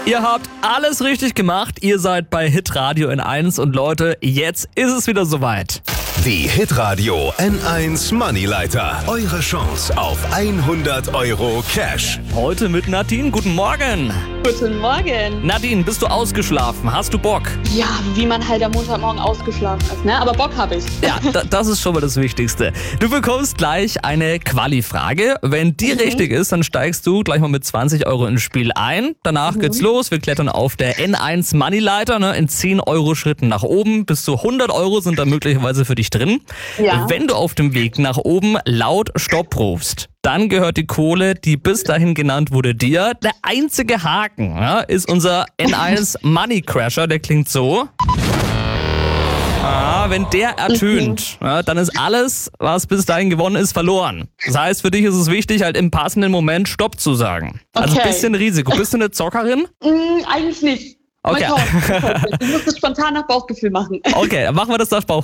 Ihr habt alles richtig gemacht. Ihr seid bei Hitradio N1 und Leute, jetzt ist es wieder soweit. Die Hitradio N1 Moneyleiter. Eure Chance auf 100 Euro Cash. Heute mit Nadine. Guten Morgen. Guten Morgen. Nadine, bist du ausgeschlafen? Hast du Bock? Ja, wie man halt am Montagmorgen ausgeschlafen ist, ne? Aber Bock habe ich. Ja, das ist schon mal das Wichtigste. Du bekommst gleich eine Quali-Frage. Wenn die richtig ist, dann steigst du gleich mal mit 20 Euro ins Spiel ein. Danach geht's los. Wir klettern auf der N1 Moneyleiter, ne, in 10 Euro Schritten nach oben. Bis zu 100 Euro sind da möglicherweise für dich drin. Ja. Wenn du auf dem Weg nach oben laut Stopp rufst, dann gehört die Kohle, die bis dahin genannt wurde, dir. Der einzige Haken, ja, ist unser N1 Money Crasher, der klingt so. Wenn der ertönt, ja, dann ist alles, was bis dahin gewonnen ist, verloren. Das heißt, für dich ist es wichtig, halt im passenden Moment Stopp zu sagen. Also ein Okay. bisschen Risiko. Bist du eine Zockerin? Eigentlich nicht. Okay. Mal schauen. Ich muss das spontan nach Bauchgefühl machen. Okay, dann machen wir das nach Bauchgefühl.